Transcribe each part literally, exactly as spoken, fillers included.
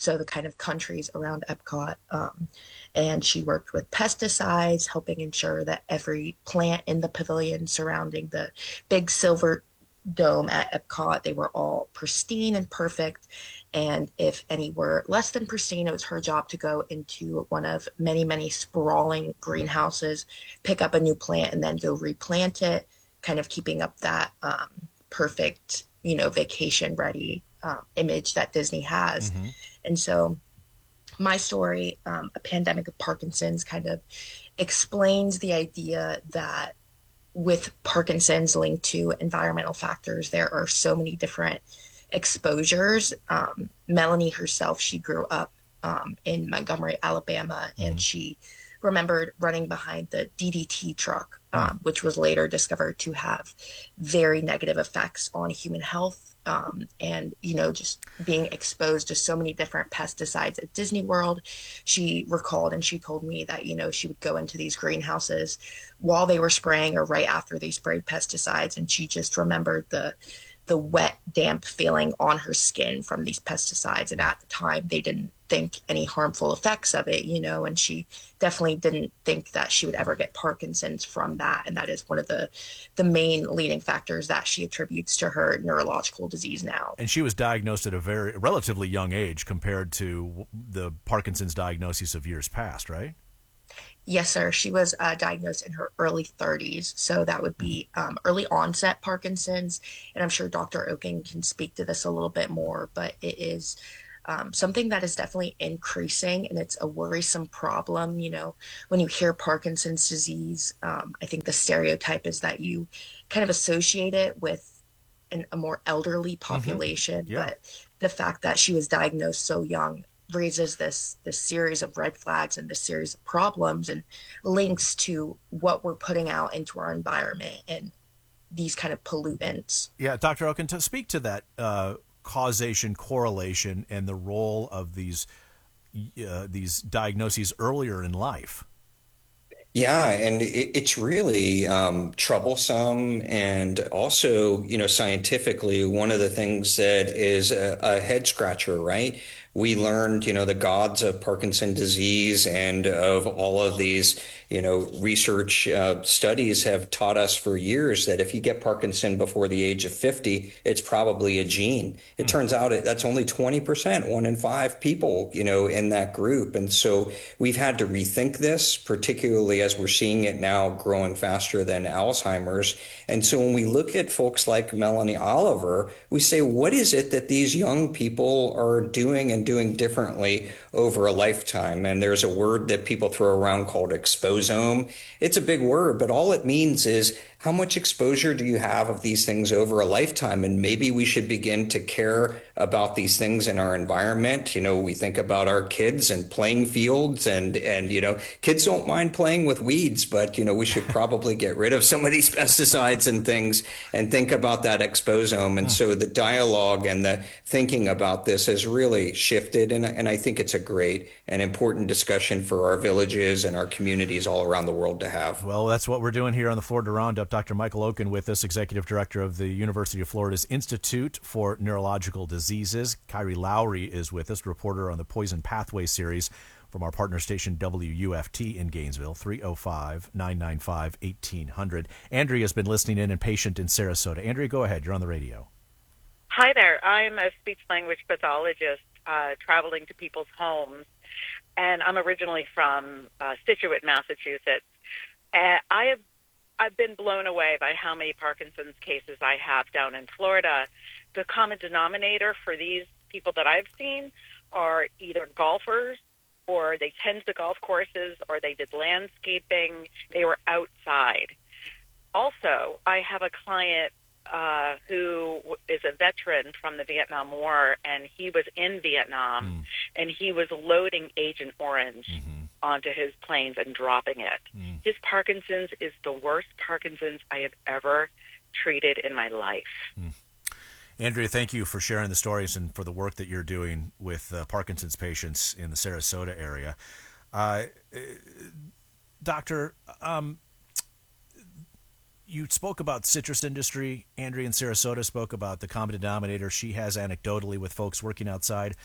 so the kind of countries around Epcot. Um, and she worked with pesticides, helping ensure that every plant in the pavilion surrounding the big silver dome at Epcot, they were all pristine and perfect. And if any were less than pristine, it was her job to go into one of many, many sprawling greenhouses, pick up a new plant, and then go replant it, kind of keeping up that um, perfect, you know, vacation ready um, image that Disney has. Mm-hmm. And so my story, um, A Pandemic of Parkinson's, kind of explains the idea that with Parkinson's linked to environmental factors, there are so many different exposures. Um, Melanie herself, she grew up um, in Montgomery, Alabama, Mm-hmm. and she remembered running behind the D D T truck, Mm. um, which was later discovered to have very negative effects on human health. Um, and, you know, just being exposed to so many different pesticides at Disney World. She recalled and she told me that, you know, she would go into these greenhouses while they were spraying or right after they sprayed pesticides. And she just remembered the the wet, damp feeling on her skin from these pesticides. And at the time, they didn't think any harmful effects of it, you know, and she definitely didn't think that she would ever get Parkinson's from that. And that is one of the the main leading factors that she attributes to her neurological disease now. And she was diagnosed at a very relatively young age compared to the Parkinson's diagnoses of years past, right? Yes, sir. She was uh, diagnosed in her early thirties. So that would Mm-hmm. be um, early onset Parkinson's. And I'm sure Doctor Oken can speak to this a little bit more, but it is um, something that is definitely increasing and it's a worrisome problem. You know, when you hear Parkinson's disease, um, I think the stereotype is that you kind of associate it with an, a more elderly Mm-hmm. population, Yeah. but the fact that she was diagnosed so young raises this this series of red flags and this series of problems and links to what we're putting out into our environment and these kind of pollutants. Yeah, Doctor Oken, to speak to that uh, causation, correlation, and the role of these uh, these diagnoses earlier in life. Yeah, and it, it's really um, troublesome. And also, you know, scientifically, one of the things that is a, a head scratcher, right? We learned, you know, the gods of Parkinson disease and of all of these, you know, research uh, studies have taught us for years that if you get Parkinson before the age of fifty, it's probably a gene. It Hmm. turns out it, that's only twenty percent, one in five people, you know, in that group. And so we've had to rethink this, particularly as we're seeing it now growing faster than Alzheimer's. And so when we look at folks like Melanie Oliver, we say, what is it that these young people are doing and doing differently over a lifetime? And there's a word that people throw around called exposome. It's a big word, but all it means is how much exposure do you have of these things over a lifetime? And maybe we should begin to care about these things in our environment. You know, we think about our kids and playing fields and, and, you know, kids don't mind playing with weeds, but, you know, we should probably get rid of some of these pesticides and things and think about that exposome. And Hmm. so the dialogue and the thinking about this has really shifted. And, and I think it's a great and important discussion for our villages and our communities all around the world to have. Well, that's what we're doing here on the Florida Roundup. Doctor Michael Oken with us, Executive Director of the University of Florida's Institute for Neurological Diseases. Kyrie Lowry is with us, reporter on the Poison Pathway series from our partner station W U F T in Gainesville, three oh five, nine nine five, eighteen hundred. Andrea's been listening in and patient in Sarasota. Andrea, go ahead. You're on the radio. Hi there. I'm a speech language pathologist uh, traveling to people's homes, and I'm originally from uh, Scituate, Massachusetts. And I have I've been blown away by how many Parkinson's cases I have down in Florida. The common denominator for these people that I've seen are either golfers, or they tend to golf courses, or they did landscaping. They were outside. Also, I have a client uh, who is a veteran from the Vietnam War, and he was in Vietnam, Mm. and he was loading Agent Orange Mm-hmm. onto his planes and dropping it. Mm. His Parkinson's is the worst Parkinson's I have ever treated in my life. Mm. Andrea, thank you for sharing the stories and for the work that you're doing with uh, Parkinson's patients in the Sarasota area. Uh, Doctor, um, you spoke about citrus industry. Andrea in Sarasota spoke about the common denominator she has anecdotally with folks working outside.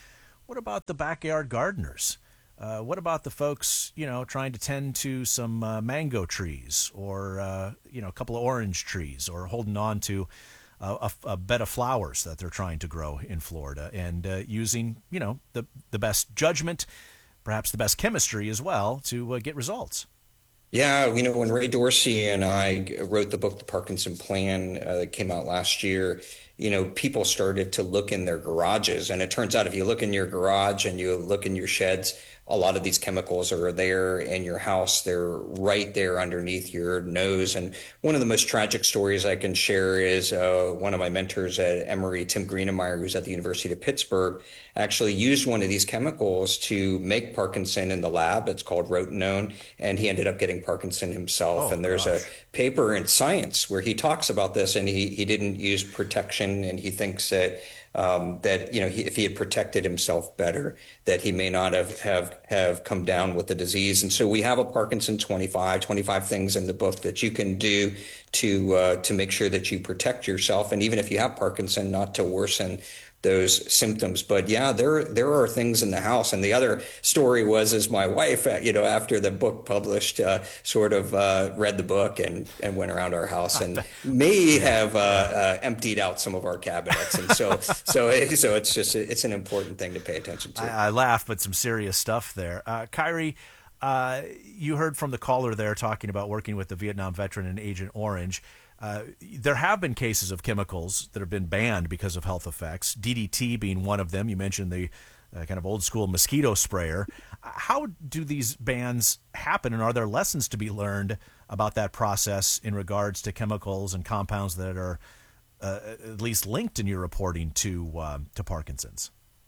What about the backyard gardeners? Uh, what about the folks, you know, trying to tend to some uh, mango trees or, uh, you know, a couple of orange trees, or holding on to uh, a, a bed of flowers that they're trying to grow in Florida, and uh, using, you know, the, the best judgment, perhaps the best chemistry as well, to uh, get results? Yeah, you know, when Ray Dorsey and I wrote the book, The Parkinson Plan, uh, that came out last year, you know, people started to look in their garages. And it turns out if you look in your garage and you look in your sheds, a lot of these chemicals are there in your house. They're right there underneath your nose. And one of the most tragic stories I can share is uh, one of my mentors at Emory, Tim Greenemeyer, who's at the University of Pittsburgh, actually used one of these chemicals to make Parkinson in the lab. It's called rotenone, and he ended up getting Parkinson himself. Oh, and there's gosh. a paper in Science where he talks about this, and he, he didn't use protection, and he thinks that um, that you know he, if he had protected himself better, that he may not have, have have come down with the disease. And so we have a Parkinson twenty-five, twenty-five things in the book that you can do to uh, to make sure that you protect yourself, and even if you have Parkinson, not to worsen those symptoms. But yeah, there there are things in the house. And the other story was, is my wife, uh, you know, after the book published, uh, sort of uh, read the book and, and went around our house and may have uh, uh, emptied out some of our cabinets. And so so it, so it's just it's an important thing to pay attention to. I, I laugh, but some serious stuff there. Uh, Kyrie, uh, you heard from the caller there talking about working with the Vietnam veteran and Agent Orange. Uh, there have been cases of chemicals that have been banned because of health effects, D D T being one of them. You mentioned the uh, kind of old school mosquito sprayer. How do these bans happen, and are there lessons to be learned about that process in regards to chemicals and compounds that are uh, at least linked in your reporting to um, to Parkinson's?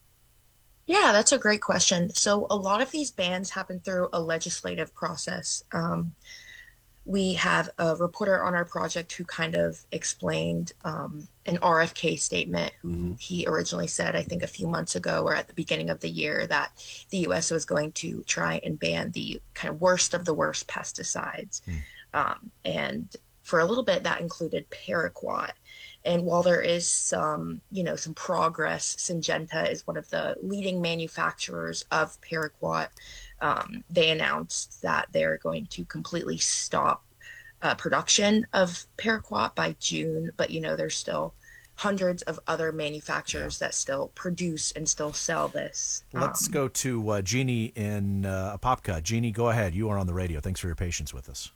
Yeah, that's a great question. So a lot of these bans happen through a legislative process. Um, we have a reporter on our project who kind of explained um, an R F K statement, who mm-hmm. he originally said, I think a few months ago or at the beginning of the year, that the U S was going to try and ban the kind of worst of the worst pesticides. Mm. Um, and for a little bit, that included paraquat. And while there is some, you know, some progress, Syngenta is one of the leading manufacturers of paraquat. Um, they announced that they're going to completely stop uh, production of paraquat by June. But, you know, there's still hundreds of other manufacturers yeah. that still produce and still sell this. Let's um, go to uh, Jeannie in uh, Apopka. Jeannie, go ahead. You are on the radio. Thanks for your patience with us.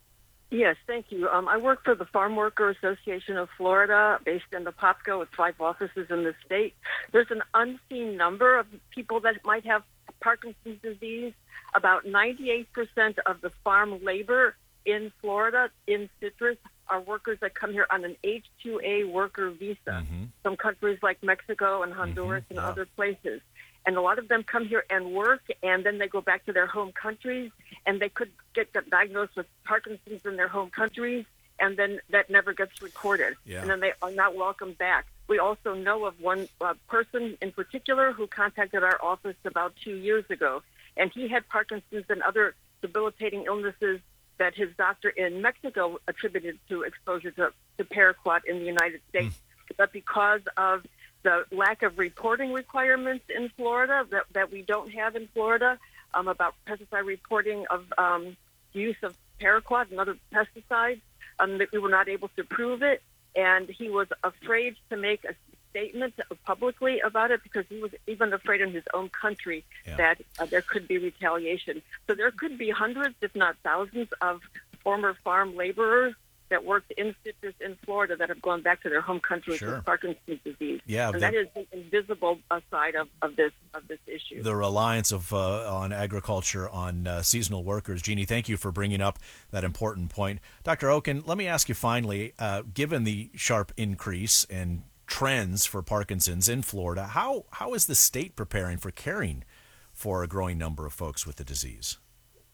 Yes, thank you. Um, I work for the Farm Worker Association of Florida, based in Apopka, with five offices in the state. There's an unseen number of people that might have Parkinson's disease. About ninety-eight percent of the farm labor in Florida, in citrus, are workers that come here on an H two A worker visa mm-hmm. from countries like Mexico and Honduras mm-hmm. and yeah. other places. And a lot of them come here and work, and then they go back to their home countries, and they could get diagnosed with Parkinson's in their home countries, and then that never gets recorded. Yeah. And then they are not welcomed back. We also know of one uh, person in particular who contacted our office about two years ago, and he had Parkinson's and other debilitating illnesses that his doctor in Mexico attributed to exposure to, to paraquat in the United States. Mm. But because of the lack of reporting requirements in Florida that, that we don't have in Florida um, about pesticide reporting of um, use of paraquat and other pesticides, um, that we were not able to prove it. And he was afraid to make a statement publicly about it because he was even afraid in his own country yeah. that uh, there could be retaliation. So there could be hundreds, if not thousands, of former farm laborers that worked in citrus in Florida that have gone back to their home countries sure. with Parkinson's disease. Yeah, and the, that is the invisible side of, of this of this issue. The reliance of uh, on agriculture on uh, seasonal workers. Jeannie, thank you for bringing up that important point. Doctor Okun, let me ask you finally, uh, given the sharp increase in trends for Parkinson's in Florida, how how is the state preparing for caring for a growing number of folks with the disease?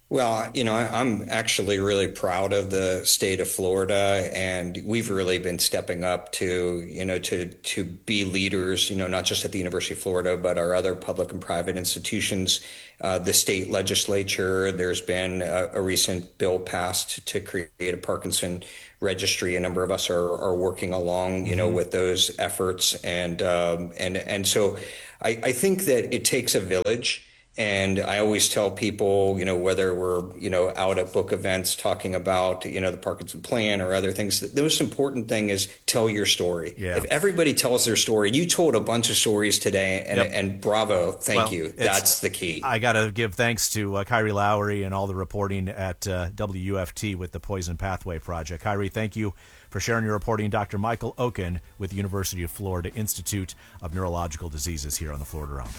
Well, you know, I, I'm actually really proud of the state of Florida, and we've really been stepping up to, you know, to to be leaders, you know, not just at the University of Florida, but our other public and private institutions. Uh, the state legislature, there's been a, a recent bill passed to create a Parkinson registry. A number of us are are working along, you know, with those efforts, and um, and and so I, I think that it takes a village. And I always tell people, you know, whether we're, you know, out at book events talking about, you know, the Parkinson plan or other things, the most important thing is tell your story. Yeah. If everybody tells their story, you told a bunch of stories today, and, Yep. and bravo, thank Well, you. it's- That's the key. I got to give thanks to uh, Kyrie Lowry and all the reporting at uh, W U F T with the Poison Pathway Project. Kyrie, thank you for sharing your reporting. Doctor Michael Oken with the University of Florida Institute of Neurological Diseases here on the Florida Roundup.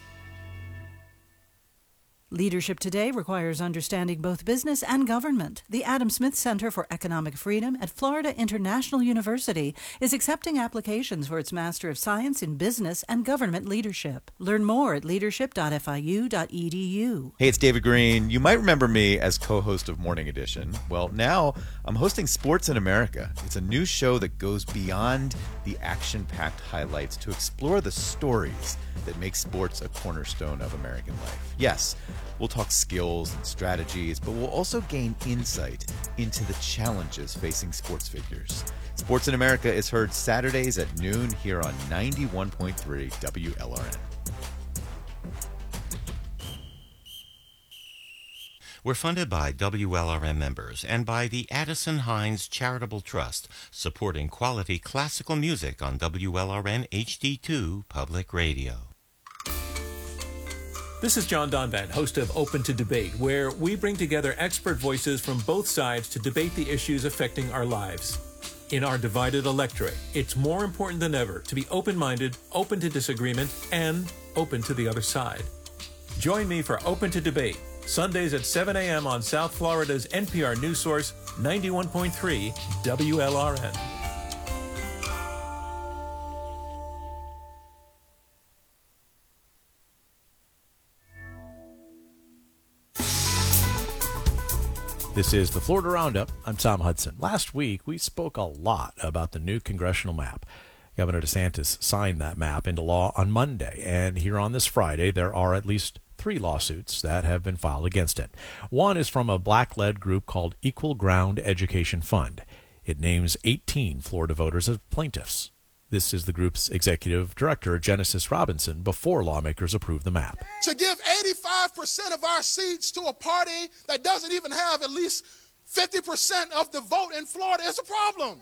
Leadership today requires understanding both business and government. The Adam Smith Center for Economic Freedom at Florida International University is accepting applications for its Master of Science in Business and Government Leadership. Learn more at leadership dot f i u dot e d u. Hey, it's David Green. You might remember me as co-host of Morning Edition. Well, now I'm hosting Sports in America. It's a new show that goes beyond the action-packed highlights to explore the stories that make sports a cornerstone of American life. Yes, we'll talk skills and strategies, but we'll also gain insight into the challenges facing sports figures. Sports in America is heard Saturdays at noon here on ninety-one point three W L R N. We're funded by W L R M members and by the Addison Hines Charitable Trust, supporting quality classical music on W L R N H D two Public Radio. This is John Donvan, host of Open to Debate, where we bring together expert voices from both sides to debate the issues affecting our lives. In our divided electorate, it's more important than ever to be open-minded, open to disagreement, and open to the other side. Join me for Open to Debate, Sundays at seven a.m. on South Florida's N P R News Source, ninety-one point three W L R N. This is the Florida Roundup. I'm Tom Hudson. Last week, we spoke a lot about the new congressional map. Governor DeSantis signed that map into law on Monday, and here on this Friday, there are at least three lawsuits that have been filed against it. One is from a black-led group called Equal Ground Education Fund. It names eighteen Florida voters as plaintiffs. This is the group's executive director, Genesis Robinson, before lawmakers approved the map. To give eighty-five percent of our seats to a party that doesn't even have at least fifty percent of the vote in Florida is a problem.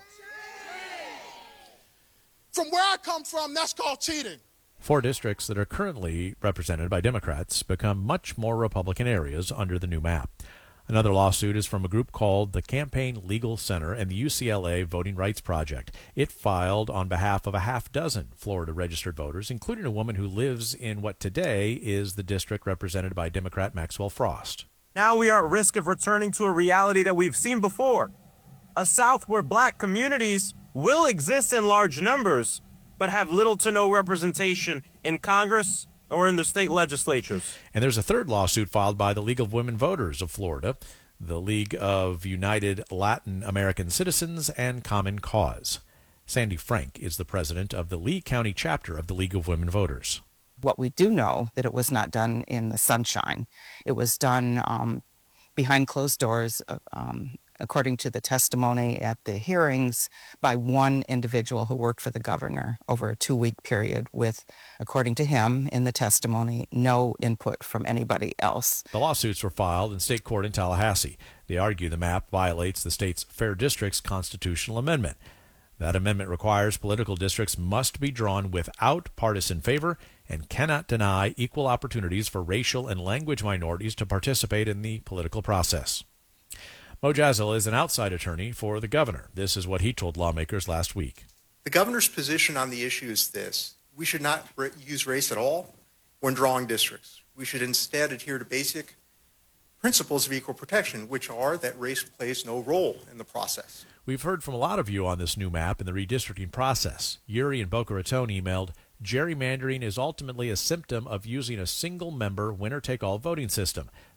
From where I come from, that's called cheating. Four districts that are currently represented by Democrats become much more Republican areas under the new map. Another lawsuit is from a group called the Campaign Legal Center and the U C L A Voting Rights Project. It filed on behalf of a half dozen Florida registered voters, including a woman who lives in what today is the district represented by Democrat Maxwell Frost. Now we are at risk of returning to a reality that we've seen before. A South where black communities will exist in large numbers, but have little to no representation in Congress or in the state legislatures. And there's a third lawsuit filed by the League of Women Voters of Florida, the League of United Latin American Citizens, and Common Cause. Sandy Frank is the president of the Lee County chapter of the League of Women Voters. What we do know that it was not done in the sunshine. It was done um, behind closed doors, uh, um, according to the testimony at the hearings, by one individual who worked for the governor over a two-week period with, according to him in the testimony, no input from anybody else. The lawsuits were filed in state court in Tallahassee. They argue the map violates the state's Fair Districts constitutional amendment. That amendment requires political districts must be drawn without partisan favor and cannot deny equal opportunities for racial and language minorities to participate in the political process. Mo Jazzil is an outside attorney for the governor. This is what he told lawmakers last week. The governor's position on the issue is this: we should not use race at all when drawing districts. We should instead adhere to basic principles of equal protection, which are that race plays no role in the process. We've heard from a lot of you on this new map in the redistricting process. Yuri in Boca Raton emailed, gerrymandering is ultimately a symptom of using a single-member winner-take-all voting system.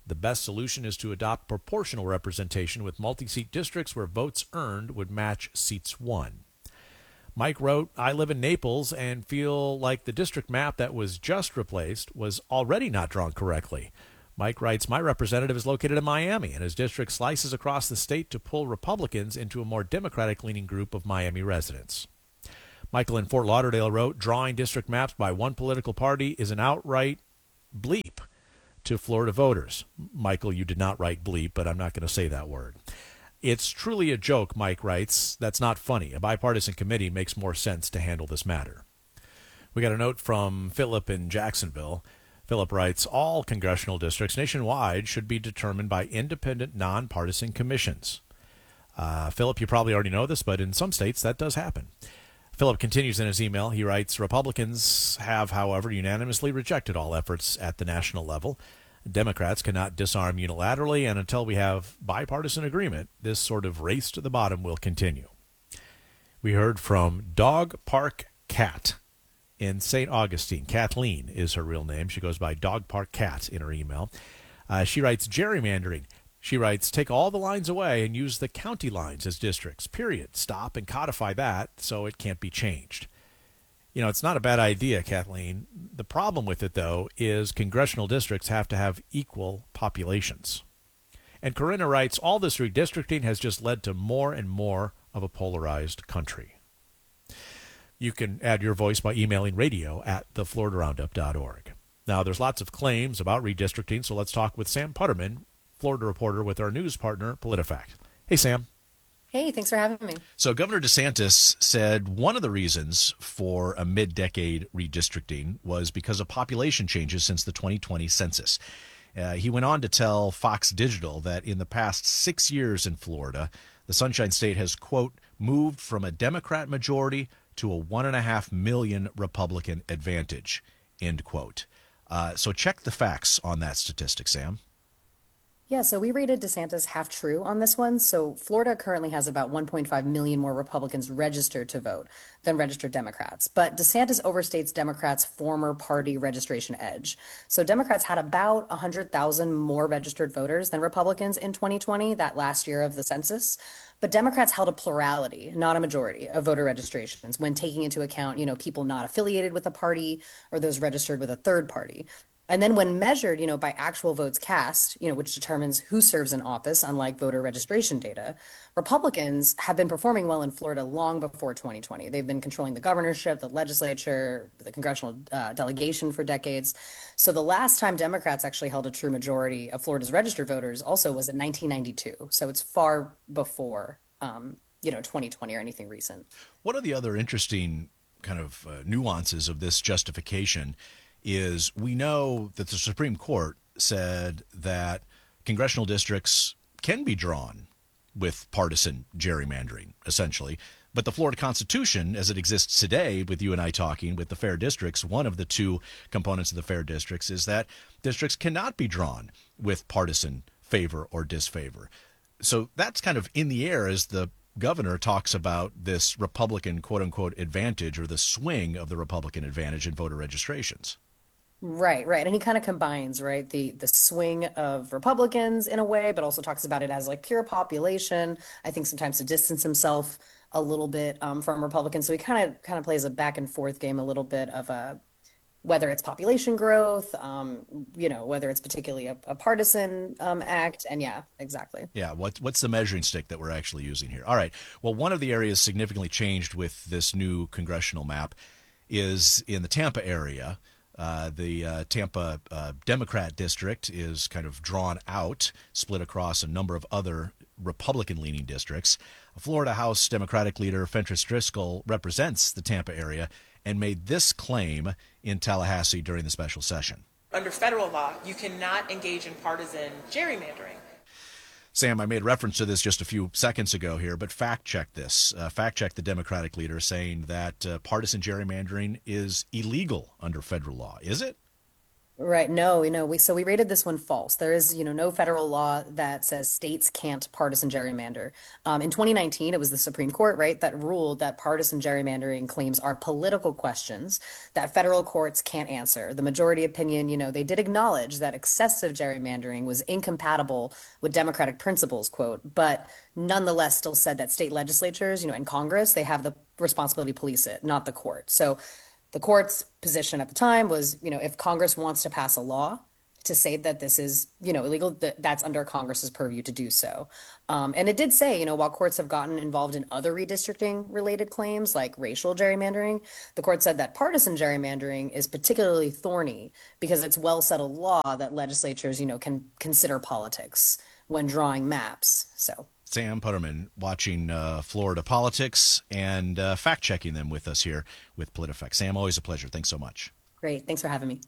The best solution is to adopt proportional representation with multi-seat districts where votes earned would match seats won. Mike wrote, I live in Naples and feel like the district map that was just replaced was already not drawn correctly. Mike writes, my representative is located in Miami, and his district slices across the state to pull Republicans into a more Democratic-leaning group of Miami residents. Michael in Fort Lauderdale wrote, drawing district maps by one political party is an outright bleep to Florida voters. Michael, you did not write bleep, but I'm not going to say that word. It's truly a joke, Mike writes. That's not funny. A bipartisan committee makes more sense to handle this matter. We got a note from Philip in Jacksonville. Philip writes, all congressional districts nationwide should be determined by independent, nonpartisan commissions. Uh, Philip, you probably already know this, but in some states that does happen. Philip continues in his email. He writes, Republicans have, however, unanimously rejected all efforts at the national level. Democrats cannot disarm unilaterally, and until we have bipartisan agreement, this sort of race to the bottom will continue. We heard from Dog Park Cat in Saint Augustine. Kathleen is her real name. She goes by Dog Park Cat in her email. Uh, she writes, gerrymandering. She writes, take all the lines away and use the county lines as districts, period. Stop and codify that so it can't be changed. You know, it's not a bad idea, Kathleen. The problem with it, though, is congressional districts have to have equal populations. And Corinna writes, all this redistricting has just led to more and more of a polarized country. You can add your voice by emailing radio at the florida roundup dot org. Now, there's lots of claims about redistricting, so let's talk with Sam Putterman, Florida reporter with our news partner, PolitiFact. Hey, Sam. Hey, thanks for having me. So Governor DeSantis said one of the reasons for a mid-decade redistricting was because of population changes since the twenty twenty census. Uh, he went on to tell Fox Digital that in the past six years in Florida, the Sunshine State has, quote, moved from a Democrat majority to a one and a half million Republican advantage, end quote. Uh, so check the facts on that statistic, Sam. Yeah, so we rated DeSantis half true on this one. So Florida currently has about one point five million more Republicans registered to vote than registered Democrats. But DeSantis overstates Democrats' former party registration edge. So Democrats had about one hundred thousand more registered voters than Republicans in twenty twenty, that last year of the census. But Democrats held a plurality, not a majority, of voter registrations when taking into account, you know, people not affiliated with a party or those registered with a third party. And then when measured, you know, by actual votes cast, you know, which determines who serves in office, unlike voter registration data, Republicans have been performing well in Florida long before twenty twenty. They've been controlling the governorship, the legislature, the congressional uh, delegation for decades. So the last time Democrats actually held a true majority of Florida's registered voters also was in nineteen ninety-two. So it's far before, um, you know, twenty twenty or anything recent. One of the other interesting kind of uh, nuances of this justification is we know that the Supreme Court said that congressional districts can be drawn with partisan gerrymandering, essentially. But the Florida Constitution, as it exists today, with you and I talking, with the fair districts, one of the two components of the fair districts is that districts cannot be drawn with partisan favor or disfavor. So that's kind of in the air as the governor talks about this Republican, quote-unquote, advantage or the swing of the Republican advantage in voter registrations. Right, right. And he kind of combines, right, the the swing of Republicans in a way, but also talks about it as like pure population. I think sometimes to distance himself a little bit um, from Republicans. So he kind of kind of plays a back and forth game a little bit of a, whether it's population growth, um, you know, whether it's particularly a, a partisan um, act. And yeah, exactly. Yeah. What, what's the measuring stick that we're actually using here? All right. Well, one of the areas significantly changed with this new congressional map is in the Tampa area. Uh, the uh, Tampa uh, Democrat district is kind of drawn out, split across a number of other Republican-leaning districts. Florida House Democratic leader Fentrice Driscoll represents the Tampa area and made this claim in Tallahassee during the special session. Under federal law, you cannot engage in partisan gerrymandering. Sam, I made reference to this just a few seconds ago here, but fact-check this. Uh, fact-check the Democratic leader saying that uh, partisan gerrymandering is illegal under federal law. Is it? Right. No, you know, we so we rated this one false. There is, you know, no federal law that says states can't partisan gerrymander. Um, in twenty nineteen, it was the Supreme Court, right, that ruled that partisan gerrymandering claims are political questions that federal courts can't answer. The majority opinion, you know, they did acknowledge that excessive gerrymandering was incompatible with democratic principles, quote, but nonetheless still said that state legislatures, you know, and Congress, they have the responsibility to police it, not the court. So the court's position at the time was, you know, if Congress wants to pass a law to say that this is, you know, illegal, that that's under Congress's purview to do so. Um, and it did say, you know, while courts have gotten involved in other redistricting related claims like racial gerrymandering, the court said that partisan gerrymandering is particularly thorny because it's well settled law that legislatures, you know, can consider politics when drawing maps. So Sam Putterman watching uh, Florida politics and uh, fact-checking them with us here with PolitiFact. Sam, always a pleasure. Thanks so much. Great. Thanks for having me.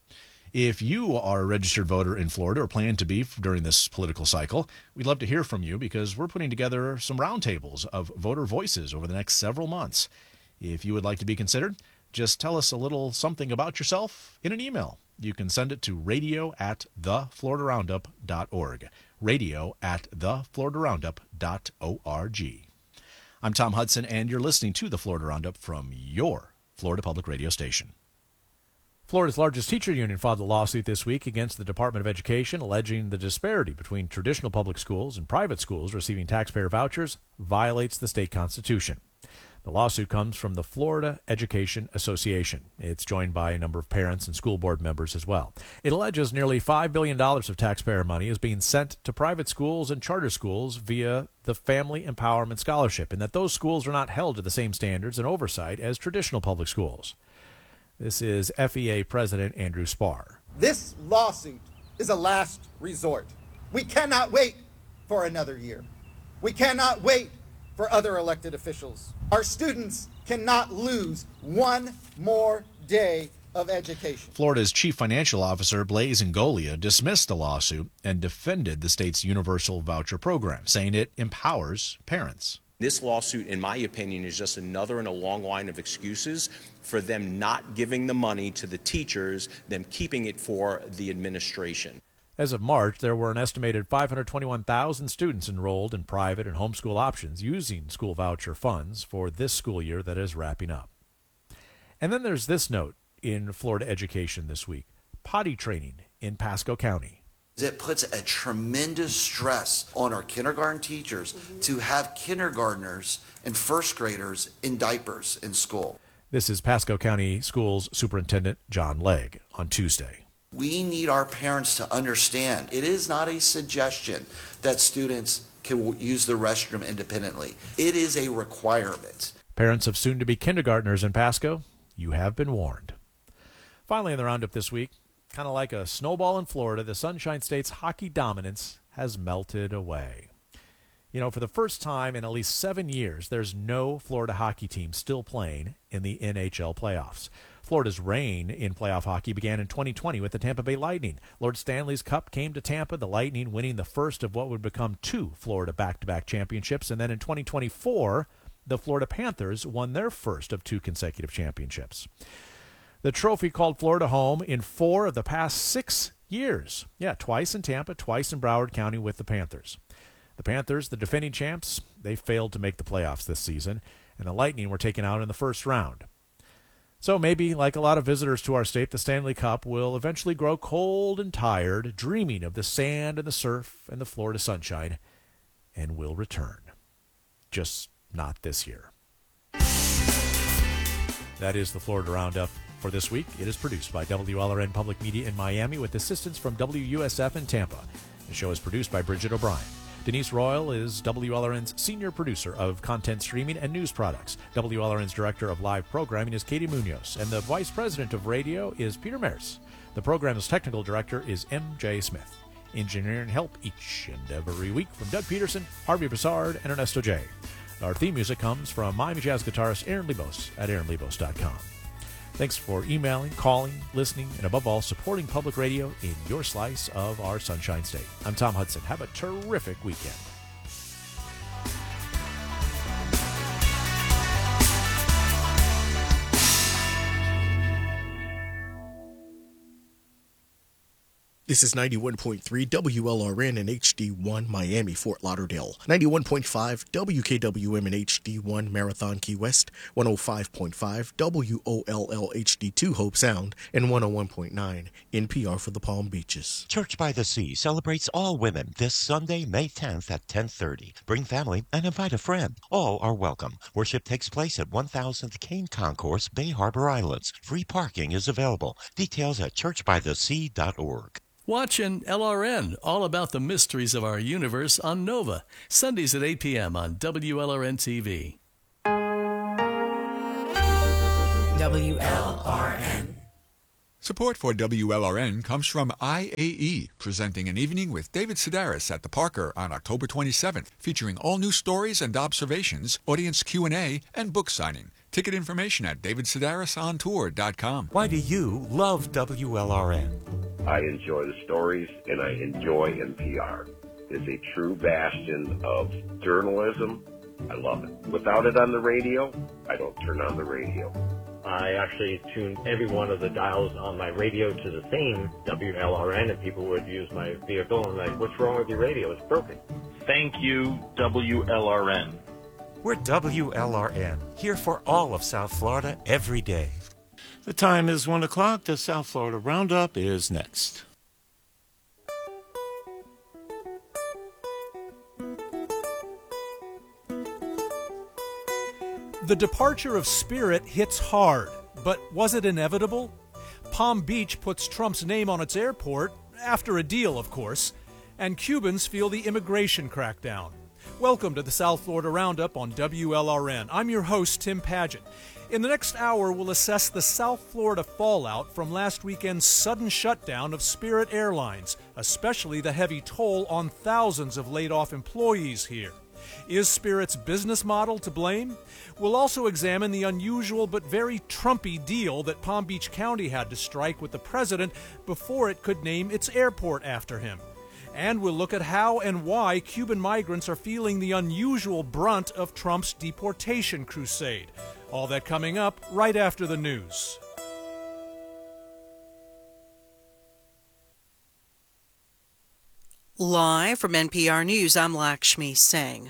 If you are a registered voter in Florida or plan to be during this political cycle, we'd love to hear from you because we're putting together some roundtables of voter voices over the next several months. If you would like to be considered, just tell us a little something about yourself in an email. You can send it to radio at the florida roundup dot org. radio at the florida roundup dot org. I'm Tom Hudson, and you're listening to the Florida Roundup from your Florida Public Radio station. Florida's largest teacher union filed a lawsuit this week against the Department of Education, alleging the disparity between traditional public schools and private schools receiving taxpayer vouchers violates the state constitution. The lawsuit comes from the Florida Education Association. It's joined by a number of parents and school board members as well. It alleges nearly five billion dollars of taxpayer money is being sent to private schools and charter schools via the Family Empowerment Scholarship, and that those schools are not held to the same standards and oversight as traditional public schools. This is F E A President Andrew Spar. This lawsuit is a last resort. We cannot wait for another year. We cannot wait for other elected officials. Our students cannot lose one more day of education. Florida's chief financial officer, Blaise Ngolia, dismissed the lawsuit and defended the state's universal voucher program, saying it empowers parents. This lawsuit, in my opinion, is just another in a long line of excuses for them not giving the money to the teachers, them keeping it for the administration. As of March, there were an estimated five hundred twenty-one thousand students enrolled in private and homeschool options using school voucher funds for this school year that is wrapping up. And then there's this note in Florida education this week: potty training in Pasco County. It puts a tremendous stress on our kindergarten teachers mm-hmm. to have kindergartners and first graders in diapers in school. This is Pasco County Schools Superintendent John Legg on Tuesday. We need our parents to understand it is not a suggestion that students can use the restroom independently. It is a requirement. Parents of soon-to-be kindergartners in Pasco, you have been warned. Finally, in the roundup this week, kind of like a snowball in Florida, the Sunshine State's hockey dominance has melted away. You know, for the first time in at least seven years, there's no Florida hockey team still playing in the N H L playoffs. Florida's reign in playoff hockey began in twenty twenty with the Tampa Bay Lightning. Lord Stanley's Cup came to Tampa, the Lightning winning the first of what would become two Florida back-to-back championships. And then in twenty twenty-four, the Florida Panthers won their first of two consecutive championships. The trophy called Florida home in four of the past six years. Yeah, twice in Tampa, twice in Broward County with the Panthers. The Panthers, the defending champs, they failed to make the playoffs this season, and the Lightning were taken out in the first round. So maybe, like a lot of visitors to our state, the Stanley Cup will eventually grow cold and tired, dreaming of the sand and the surf and the Florida sunshine, and will return. Just not this year. That is the Florida Roundup for this week. It is produced by W L R N Public Media in Miami with assistance from W U S F in Tampa. The show is produced by Bridget O'Brien. Denise Royal is W L R N's senior producer of content streaming and news products. W L R N's director of live programming is Katie Munoz, and the vice president of radio is Peter Maris. The program's technical director is M J Smith. Engineering help each and every week from Doug Peterson, Harvey Broussard, and Ernesto J. Our theme music comes from Miami Jazz guitarist Aaron Lebos at aaron lebos dot com. Thanks for emailing, calling, listening, and above all, supporting public radio in your slice of our Sunshine State. I'm Tom Hudson. Have a terrific weekend. This is ninety-one point three W L R N and H D one Miami, Fort Lauderdale. ninety-one point five W K W M and H D one Marathon, Key West. one oh five point five W O L L H D two Hope Sound. And one oh one point nine N P R for the Palm Beaches. Church by the Sea celebrates all women this Sunday, May tenth at ten thirty. Bring family and invite a friend. All are welcome. Worship takes place at one thousandth Kane Concourse, Bay Harbor Islands. Free parking is available. Details at church by the sea dot org. Watch an L R N, all about the mysteries of our universe on Nova. Sundays at eight p.m. on W L R N T V. W L R N. Support for W L R N comes from I A E, presenting an evening with David Sedaris at the Parker on October twenty-seventh, featuring all new stories and observations, audience Q and A, and book signing. Ticket information at david sedaris on tour dot com. Why do you love W L R N? I enjoy the stories, and I enjoy N P R. It's a true bastion of journalism. I love it. Without it on the radio, I don't turn on the radio. I actually tune every one of the dials on my radio to the same W L R N, and people would use my vehicle and like, what's wrong with your radio? It's broken. Thank you, W L R N. We're W L R N, here for all of South Florida every day. The time is one o'clock. The South Florida Roundup is next. The departure of Spirit hits hard, but was it inevitable? Palm Beach puts Trump's name on its airport, after a deal, of course, and Cubans feel the immigration crackdown. Welcome to the South Florida Roundup on W L R N. I'm your host, Tim Padgett. In the next hour, we'll assess the South Florida fallout from last weekend's sudden shutdown of Spirit Airlines, especially the heavy toll on thousands of laid-off employees here. Is Spirit's business model to blame? We'll also examine the unusual but very Trumpy deal that Palm Beach County had to strike with the president before it could name its airport after him. And we'll look at how and why Cuban migrants are feeling the unusual brunt of Trump's deportation crusade. All that coming up right after the news. Live from N P R News, I'm Lakshmi Singh.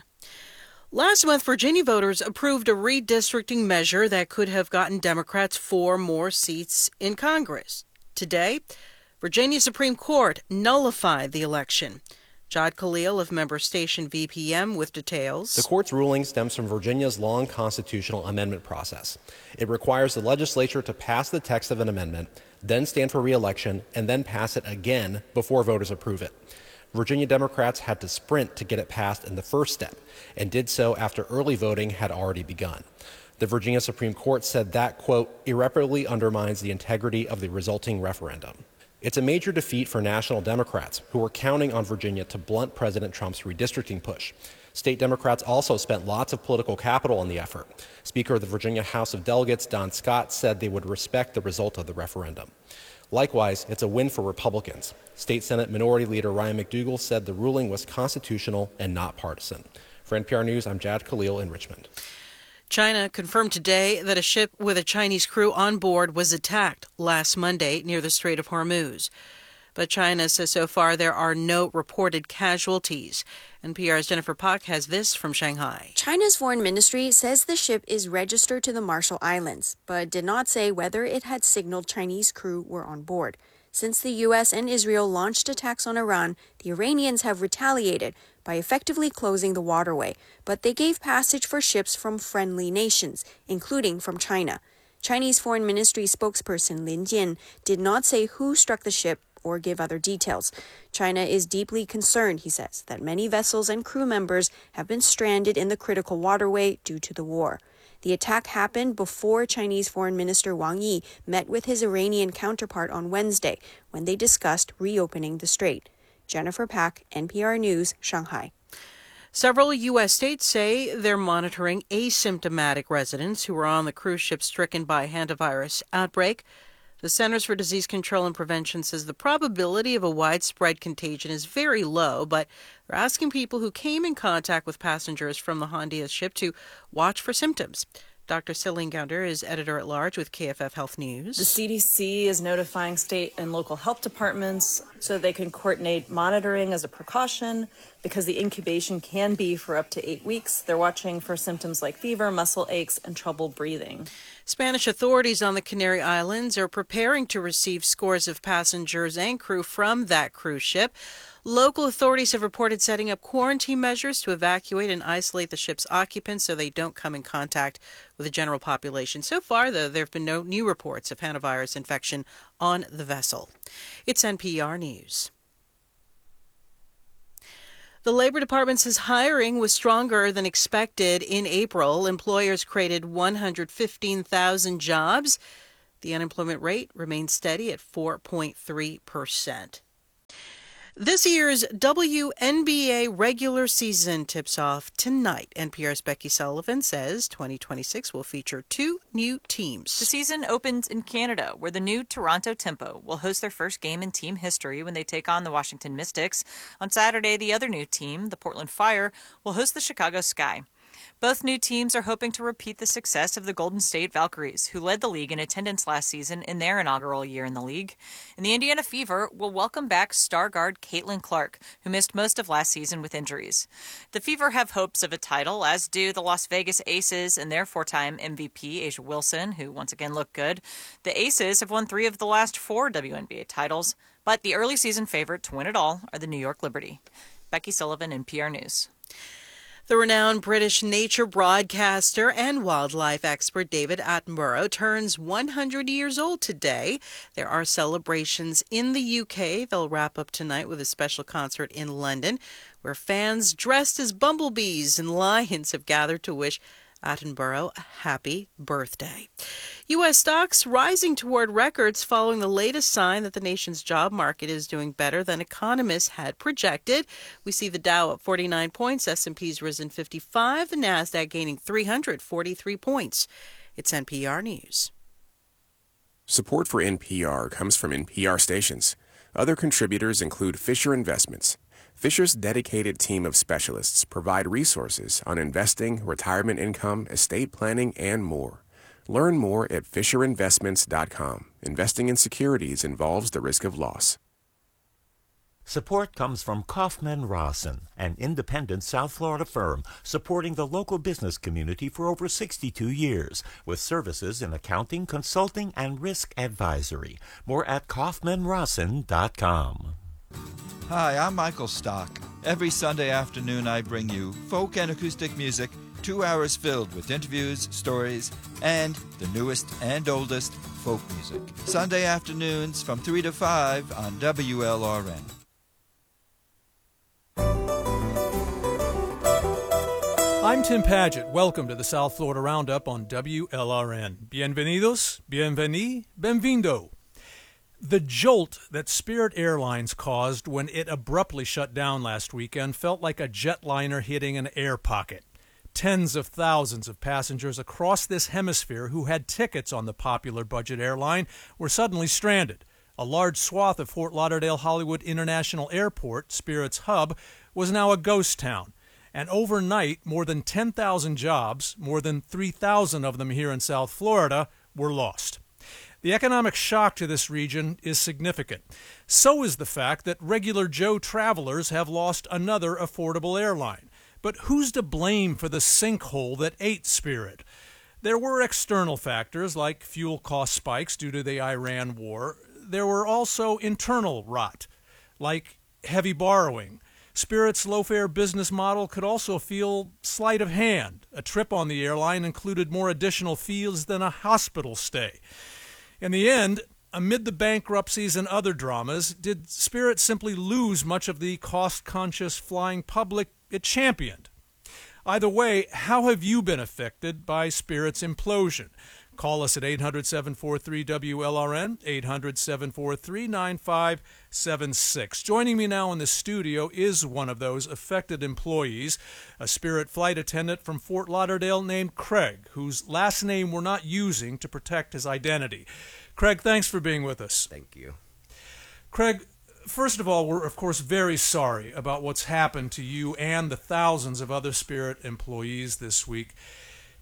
Last month, Virginia voters approved a redistricting measure that could have gotten Democrats four more seats in Congress. Today, Virginia Supreme Court nullified the election. Jad Khalil of member station V P M with details. The court's ruling stems from Virginia's long constitutional amendment process. It requires the legislature to pass the text of an amendment, then stand for re-election, and then pass it again before voters approve it. Virginia Democrats had to sprint to get it passed in the first step, and did so after early voting had already begun. The Virginia Supreme Court said that, quote, irreparably undermines the integrity of the resulting referendum. It's a major defeat for national Democrats, who were counting on Virginia to blunt President Trump's redistricting push. State Democrats also spent lots of political capital on the effort. Speaker of the Virginia House of Delegates, Don Scott, said they would respect the result of the referendum. Likewise, it's a win for Republicans. State Senate Minority Leader Ryan McDougal said the ruling was constitutional and not partisan. For N P R News, I'm Jad Khalil in Richmond. China confirmed today that a ship with a Chinese crew on board was attacked last Monday near the Strait of Hormuz. But China says so far there are no reported casualties. N P R's Jennifer Pak has this from Shanghai. China's foreign ministry says the ship is registered to the Marshall Islands, but did not say whether it had signaled Chinese crew were on board. Since the U S and Israel launched attacks on Iran, the Iranians have retaliated by effectively closing the waterway, but they gave passage for ships from friendly nations, including from China. Chinese Foreign Ministry spokesperson Lin Jian did not say who struck the ship or give other details. China is deeply concerned, he says, that many vessels and crew members have been stranded in the critical waterway due to the war. The attack happened before Chinese Foreign Minister Wang Yi met with his Iranian counterpart on Wednesday when they discussed reopening the strait. Jennifer Pak, N P R News, Shanghai. Several U S states say they're monitoring asymptomatic residents who were on the cruise ship stricken by a hantavirus outbreak. The Centers for Disease Control and Prevention says the probability of a widespread contagion is very low, but they're asking people who came in contact with passengers from the Hondias ship to watch for symptoms. Doctor Celine Gounder is editor-at-large with K F F Health News. The C D C is notifying state and local health departments so they can coordinate monitoring as a precaution because the incubation can be for up to eight weeks. They're watching for symptoms like fever, muscle aches, and trouble breathing. Spanish authorities on the Canary Islands are preparing to receive scores of passengers and crew from that cruise ship. Local authorities have reported setting up quarantine measures to evacuate and isolate the ship's occupants so they don't come in contact with the general population. So far, though, there have been no new reports of hantavirus infection on the vessel. It's N P R News. The Labor Department says hiring was stronger than expected in April. Employers created one hundred fifteen thousand jobs. The unemployment rate remains steady at four point three percent. This year's W N B A regular season tips off tonight. N P R's Becky Sullivan says twenty twenty-six will feature two new teams. The season opens in Canada, where the new Toronto Tempo will host their first game in team history when they take on the Washington Mystics. On Saturday, the other new team, the Portland Fire, will host the Chicago Sky. Both new teams are hoping to repeat the success of the Golden State Valkyries, who led the league in attendance last season in their inaugural year in the league. And the Indiana Fever will welcome back star guard Caitlin Clark, who missed most of last season with injuries. The Fever have hopes of a title, as do the Las Vegas Aces and their four-time M V P, A'ja Wilson, who once again looked good. The Aces have won three of the last four W N B A titles, but the early season favorite to win it all are the New York Liberty. Becky Sullivan, N P R News. The renowned British nature broadcaster and wildlife expert David Attenborough turns one hundred years old today. There are celebrations in the U K. They'll wrap up tonight with a special concert in London, where fans dressed as bumblebees and lions have gathered to wish Attenborough a happy birthday. U S stocks rising toward records following the latest sign that the nation's job market is doing better than economists had projected. We see the Dow up forty-nine points, S and P's risen fifty-five, the Nasdaq gaining three hundred forty-three points. It's N P R News. Support for N P R comes from N P R stations. Other contributors include Fisher Investments. Fisher's dedicated team of specialists provide resources on investing, retirement income, estate planning, and more. Learn more at fisher investments dot com. Investing in securities involves the risk of loss. Support comes from Kaufman Rawson, an independent South Florida firm supporting the local business community for over sixty-two years, with services in accounting, consulting, and risk advisory. More at kaufman rawson dot com. Hi, I'm Michael Stock. Every Sunday afternoon I bring you folk and acoustic music, two hours filled with interviews, stories, and the newest and oldest folk music. Sunday afternoons from three to five on W L R N. I'm Tim Paget. Welcome to the South Florida Roundup on W L R N. Bienvenidos, bienveni, benvindo. The jolt that Spirit Airlines caused when it abruptly shut down last weekend felt like a jetliner hitting an air pocket. Tens of thousands of passengers across this hemisphere who had tickets on the popular budget airline were suddenly stranded. A large swath of Fort Lauderdale Hollywood International Airport, Spirit's hub, was now a ghost town. And overnight, more than ten thousand jobs, more than three thousand of them here in South Florida, were lost. The economic shock to this region is significant. So is the fact that regular Joe travelers have lost another affordable airline. But who's to blame for the sinkhole that ate Spirit? There were external factors like fuel cost spikes due to the Iran war. There were also internal rot, like heavy borrowing. Spirit's low-fare business model could also feel sleight of hand. A trip on the airline included more additional fees than a hospital stay. In the end, amid the bankruptcies and other dramas, did Spirit simply lose much of the cost-conscious flying public it championed? Either way, how have you been affected by Spirit's implosion? Call us at eight hundred, seven four three, W L R N, eight hundred, seven four three, nine five seven six. Joining me now in the studio is one of those affected employees, a Spirit flight attendant from Fort Lauderdale named Craig, whose last name we're not using to protect his identity. Craig, thanks for being with us. Thank you. Craig, first of all, we're of course very sorry about what's happened to you and the thousands of other Spirit employees this week.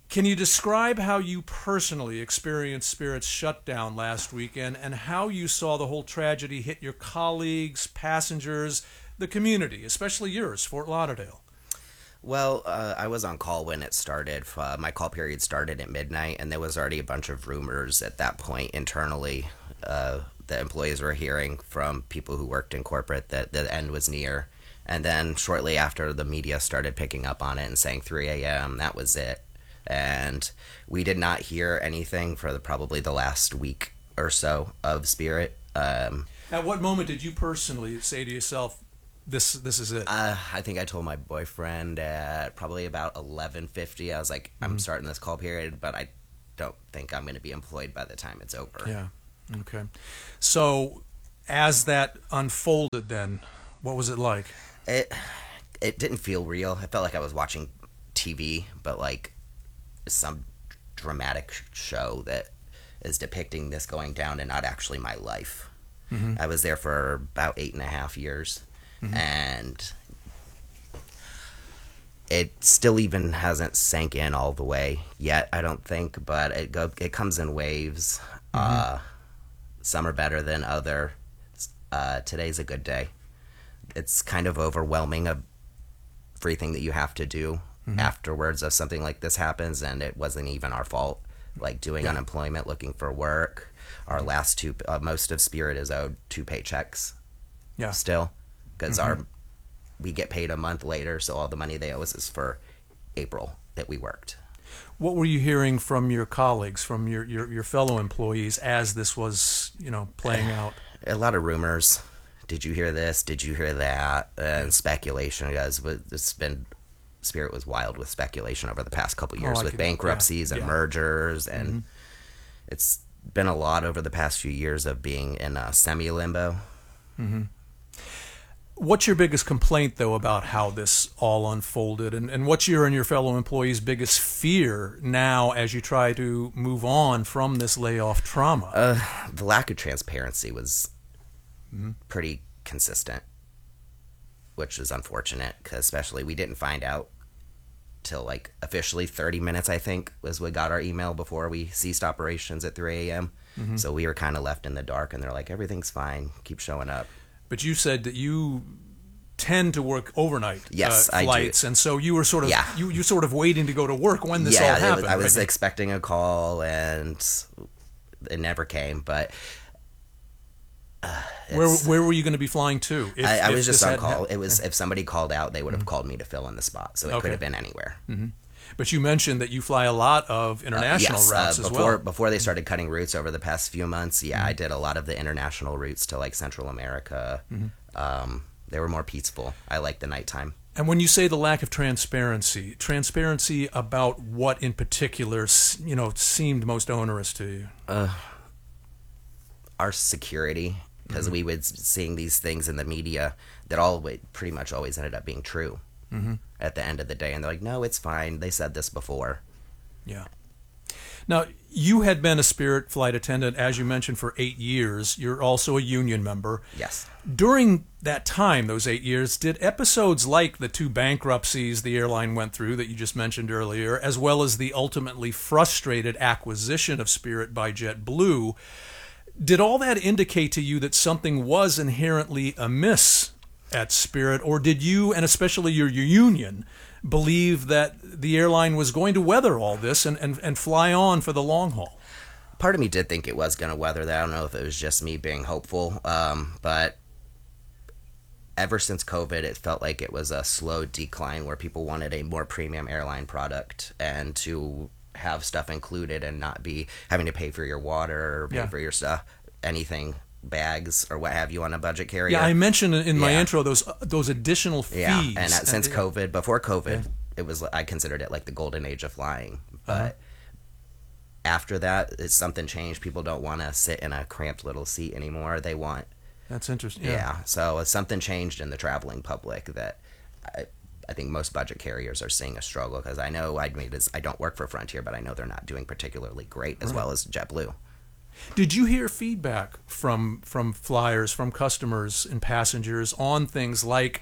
Can you describe how you personally experienced Spirit's shutdown last weekend and how you saw the whole tragedy hit your colleagues, passengers, the community, especially yours, Fort Lauderdale? Well, uh, I was on call when it started. Uh, my call period started at midnight, and there was already a bunch of rumors at that point internally uh, that employees were hearing from people who worked in corporate that the end was near. And then shortly after, the media started picking up on it and saying three a.m., that was it. And we did not hear anything for the, probably the last week or so of Spirit. Um, At what moment did you personally say to yourself, this this is it? Uh, I think I told my boyfriend at probably about eleven fifty. I was like, I'm Mhm. starting this call period, but I don't think I'm going to be employed by the time it's over. Yeah. Okay. So as that unfolded then, what was it like? It, it didn't feel real. I felt like I was watching T V, but like some dramatic show that is depicting this going down and not actually my life. Mhm. I was there for about eight and a half years, Mhm. and it still even hasn't sank in all the way yet, I don't think, but it go it comes in waves. Mhm. Uh, some are better than other. Uh, today's a good day. It's kind of overwhelming of everything that you have to do Mhm. afterwards of something like this happens, and it wasn't even our fault. Like doing Yeah. unemployment, looking for work. Our last two, uh, most of Spirit is owed two paychecks. Yeah. Still, because Mhm. our we get paid a month later, so all the money they owe us is for April that we worked. What were you hearing from your colleagues, from your, your, your fellow employees as this was, you know, playing out? A lot of rumors. Did you hear this? Did you hear that? And speculation, guys. It's been Spirit was wild with speculation over the past couple Oh, years I with could- bankruptcies yeah, and yeah. mergers, and Mhm. it's been a lot over the past few years of being in a semi limbo. hmm What's your biggest complaint, though, about how this all unfolded? And, and what's your and your fellow employees' biggest fear now as you try to move on from this layoff trauma? Uh, the lack of transparency was Mhm. pretty consistent, which is unfortunate, because especially we didn't find out till like officially thirty minutes, I think, was we got our email before we ceased operations at three a.m. Mhm. So we were kind of left in the dark, and they're like, everything's fine, keep showing up. But you said that you tend to work overnight Yes, uh, I do. flights, and so you were sort of Yeah. you you sort of waiting to go to work when this yeah, all it was- happened. I was right? expecting a call, and it never came, but uh, where it's- where were you going to be flying to? If, I, I if was just this on hadn't call. happened? It was if somebody called out, they would have Mhm. called me to fill in the spot, so it Okay. could have been anywhere. hmm But you mentioned that you fly a lot of international Uh, yes, routes uh, as before well. before they started cutting routes over the past few months. Yeah, I Mhm. did a lot of the international routes to like Central America. Mhm. Um, they were more peaceful. I like the nighttime. And when you say the lack of transparency, transparency about what in particular, s- you know, seemed most onerous to you? Uh, our security, because Mhm. we was seeing these things in the media that all wa- pretty much always ended up being true Mhm. at the end of the day, and they're like, "No, it's fine. They said this before." Yeah. Now, you had been a Spirit flight attendant, as you mentioned, for eight years. You're also a union member. Yes. During that time, those eight years, did episodes like the two bankruptcies the airline went through that you just mentioned earlier, as well as the ultimately frustrated acquisition of Spirit by JetBlue, did all that indicate to you that something was inherently amiss at Spirit, or did you, and especially your, your union, believe that the airline was going to weather all this and, and, and fly on for the long haul? Part of me did think it was going to weather that. I don't know if it was just me being hopeful, um, but ever since COVID, it felt like it was a slow decline where people wanted a more premium airline product and to have stuff included and not be having to pay for your water or pay Yeah. for your stuff, anything, bags or what have you on a budget carrier. Yeah, I mentioned in my Yeah. intro those those additional fees. Yeah, and that, since uh, COVID, before COVID, Yeah. it was I considered it like the golden age of flying. But Uh-huh. after that, it's something changed. People don't want to sit in a cramped little seat anymore. They want That's interesting. yeah. Yeah. So something changed in the traveling public that I, I think most budget carriers are seeing a struggle because I know I mean I don't work for Frontier, but I know they're not doing particularly great as Right. well as JetBlue. Did you hear feedback from from flyers, from customers and passengers on things like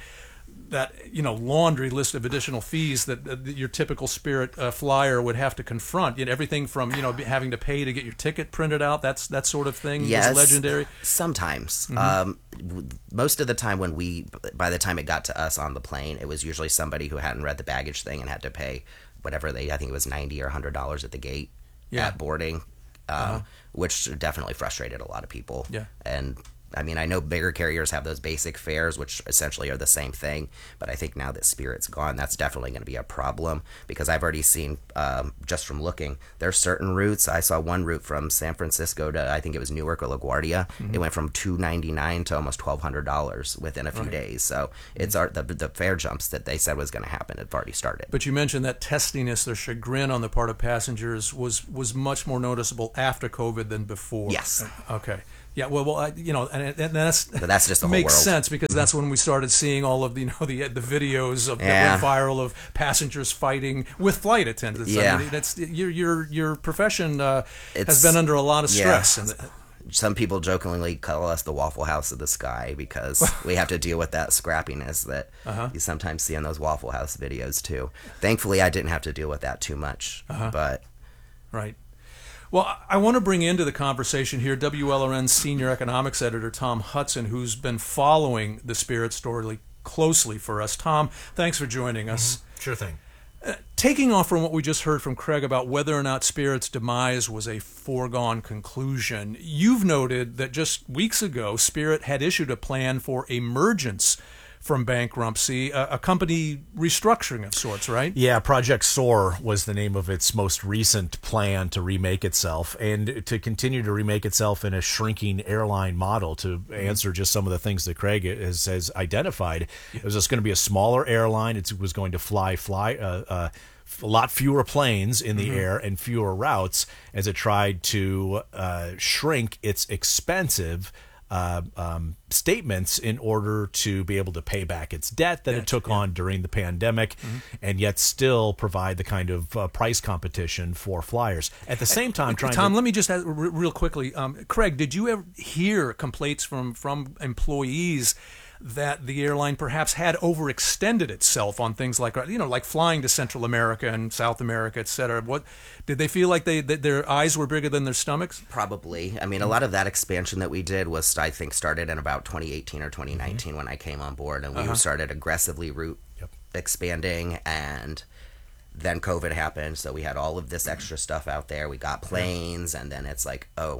that you know laundry list of additional fees that, that your typical Spirit uh, flyer would have to confront. You know, everything from you know having to pay to get your ticket printed out. That's that sort of thing. Yes, is legendary. Sometimes, Mhm. um, most of the time when we, by the time it got to us on the plane, it was usually somebody who hadn't read the baggage thing and had to pay whatever they. I think it was ninety or a hundred dollars at the gate Yeah. at boarding, um, Uh-huh. which definitely frustrated a lot of people. Yeah. And I mean, I know bigger carriers have those basic fares, which essentially are the same thing. But I think now that Spirit's gone, that's definitely going to be a problem because I've already seen, um, just from looking, there's certain routes. I saw one route from San Francisco to, I think it was Newark or LaGuardia. Mhm. It went from two ninety-nine to almost twelve hundred dollars within a few Right. days. So it's our, the, the fare jumps that they said was going to happen have already started. But you mentioned that testiness, their chagrin on the part of passengers was was much more noticeable after COVID than before. Yes. Okay. Yeah. Well, well, I, you know, and, and that's But that's just the whole makes world. sense because that's when we started seeing all of the you know the the videos of Yeah. that went viral of passengers fighting with flight attendants. Yeah. I mean, that's your your your profession uh, has It's- been under a lot of yeah. stress. And Some people jokingly call us the Waffle House of the sky because we have to deal with that scrappiness that Uh-huh. you sometimes see in those Waffle House videos too. Thankfully, I didn't have to deal with that too much, Uh-huh. but Right. Well, I want to bring into the conversation here W L R N's senior economics editor, Tom Hudson, who's been following the Spirit story closely for us. Tom, thanks for joining us. Sure thing. Uh, taking off from what we just heard from Craig about whether or not Spirit's demise was a foregone conclusion, you've noted that just weeks ago, Spirit had issued a plan for emergence from bankruptcy, a, a company restructuring of sorts, right? Yeah, Project SOAR was the name of its most recent plan to remake itself and to continue to remake itself in a shrinking airline model. To answer just some of the things that Craig has, has identified, it was just going to be a smaller airline. It was going to fly fly uh, uh, a lot fewer planes in the Mhm. air and fewer routes as it tried to uh, shrink its expensive Uh, um, statements in order to be able to pay back its debt that it took on during the pandemic, and yet still provide the kind of uh, price competition for flyers. At the same time, trying Tom, to let me just ask r- real quickly, um, Craig, did you ever hear complaints from from employees that the airline perhaps had overextended itself on things like you know like flying to Central America and South America, et cetera? What did they feel like they that their eyes were bigger than their stomachs? probably. I mean, a lot of that expansion that we did was, I think, started in about twenty eighteen or twenty nineteen when I came on board, and we Uh-huh. started aggressively route expanding, and then COVID happened, so we had all of this extra stuff out there. We got planes, and then it's like, oh,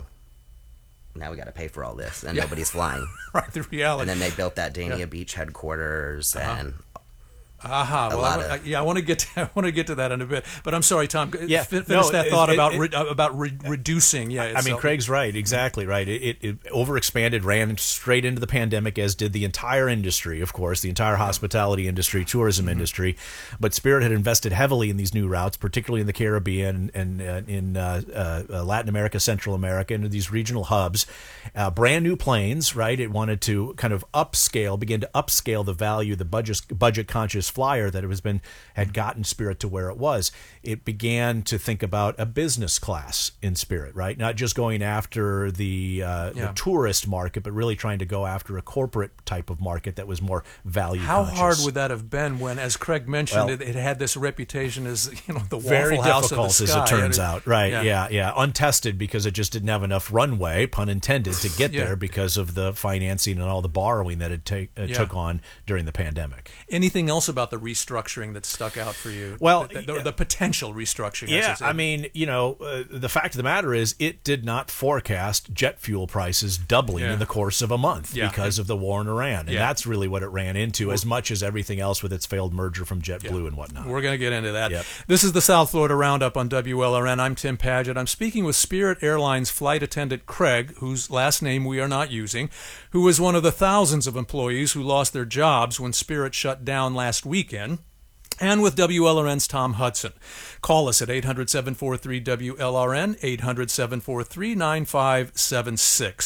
now we got to pay for all this, and Yeah. nobody's flying. Right, the reality. And then they built that Dania Yeah. Beach headquarters, Uh-huh. and Aha. a Well, lot I, of- I- yeah, I want to get to, I want to get to that in a bit, but I'm sorry, Tom. Yeah, fin- no, finish that it- thought it- about it- re, about re, reducing. Yeah, I mean, itself. Craig's right. Exactly right. It, it, it overexpanded, ran straight into the pandemic, as did the entire industry, of course, the entire hospitality industry, tourism industry. But Spirit had invested heavily in these new routes, particularly in the Caribbean and uh, in uh, uh, Latin America, Central America, into these regional hubs. Uh, brand new planes, right? It wanted to kind of upscale, begin to upscale the value, the budget budget conscious flyer that it was been had gotten Spirit to where it was. It began to think about a business class in Spirit, right? Not just going after the, uh, Yeah. the tourist market, but really trying to go after a corporate type of market that was more value How conscious. hard would that have been when, as Craig mentioned, Well, it, it had this reputation as you know the very Waffle House of difficult the as sky. it turns And out, right? Yeah. yeah, untested because it just didn't have enough runway, pun intended, to get Yeah. there because of the financing and all the borrowing that it take, uh, Yeah. took on during the pandemic. Anything else about the restructuring that stuck out for you? Well, the, the, the potential restructuring. I Yeah, should say. I mean, you know, uh, the fact of the matter is it did not forecast jet fuel prices doubling Yeah. in the course of a month Yeah. because of the war in Iran. And Yeah. that's really what it ran into, as much as everything else with its failed merger from JetBlue Yeah. and whatnot. We're going to get into that. Yep. This is the South Florida Roundup on W L R N. I'm Tim Paget. I'm speaking with Spirit Airlines flight attendant Craig, whose last name we are not using, who was one of the thousands of employees who lost their jobs when Spirit shut down last weekend. And with W L R N's Tom Hudson. Call us at eight hundred, seven four three, W L R N, eight hundred, seven four three, nine five seven six.